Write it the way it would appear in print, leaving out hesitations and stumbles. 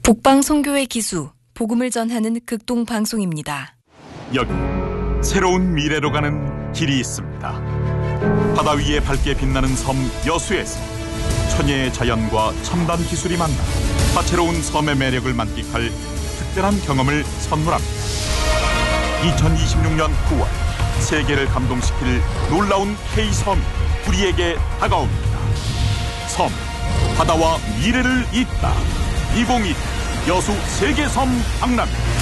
북방선교회 기수, 복음을 전하는 극동방송입니다. 여기 새로운 미래로 가는 길이 있습니다. 바다 위에 밝게 빛나는 섬 여수에서 천혜의 자연과 첨단 기술이 만나 다채로운 섬의 매력을 만끽할 특별한 경험을 선물합니다. 2026년 9월 세계를 감동시킬 놀라운 K섬이 우리에게 다가옵니다. 섬, 바다와 미래를 잇다. 2022 여수 세계섬 박람.